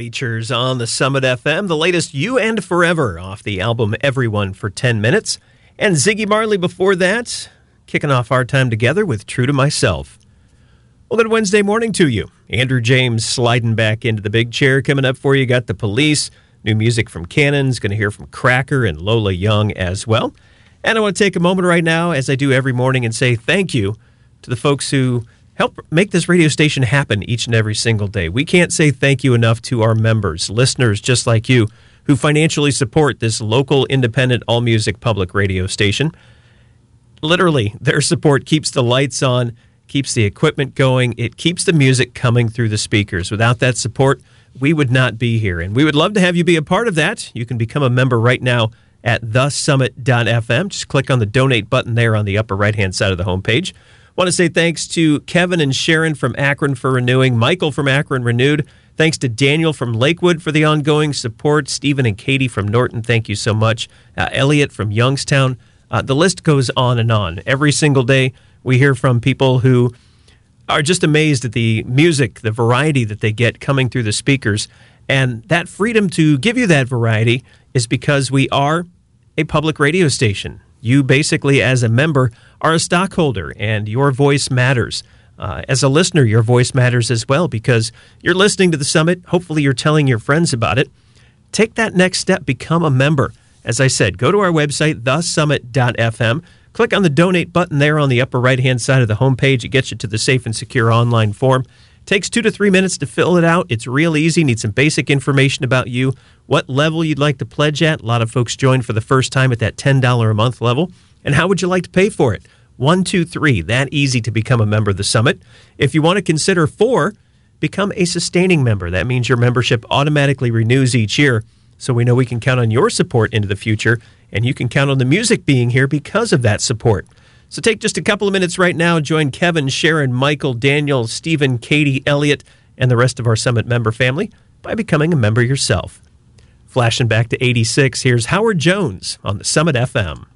Bleachers on the Summit FM, the latest You and Forever off the album Everyone for 10 Minutes. And Ziggy Marley before that, kicking off our time together with True to Myself. Well, good Wednesday morning to you. Andrew James sliding back into the big chair. Coming up for you, got The Police, new music from Cannons, going to hear from Cracker and Lola Young as well. And I want to take a moment right now, as I do every morning, and say thank you to the folks who help make this radio station happen each and every single day. We can't say thank you enough to our members, listeners just like you, who financially support this local, independent, all-music public radio station. Literally, their support keeps the lights on, keeps the equipment going, it keeps the music coming through the speakers. Without that support, we would not be here. And we would love to have you be a part of that. You can become a member right now at thesummit.fm. Just click on the donate button there on the upper right-hand side of the homepage. Want to say thanks to Kevin and Sharon from Akron for renewing, Michael from Akron renewed. Thanks to Daniel from Lakewood for the ongoing support. Stephen and Katie from Norton, thank you so much. Elliot from Youngstown. The list goes on and on. Every single day we hear from people who are just amazed at the music, the variety that they get coming through the speakers. And that freedom to give you that variety is because we are a public radio station. You basically, as a member, are a stockholder, and your voice matters. As a listener, your voice matters as well, because you're listening to the Summit. Hopefully, you're telling your friends about it. Take that next step. Become a member. As I said, go to our website, thesummit.fm. Click on the donate button there on the upper right-hand side of the homepage. It gets you to the safe and secure online form. Takes 2 to 3 minutes to fill it out. It's real easy. Need some basic information about you, what level you'd like to pledge at. A lot of folks join for the first time at that $10 a month level. And how would you like to pay for it? 1, 2, 3. That easy to become a member of the Summit. If you want to consider 4, become a sustaining member. That means your membership automatically renews each year, so we know we can count on your support into the future, and you can count on the music being here because of that support. So take just a couple of minutes right now. Join Kevin, Sharon, Michael, Daniel, Stephen, Katie, Elliot, and the rest of our Summit member family by becoming a member yourself. Flashing back to 86, here's Howard Jones on the Summit FM.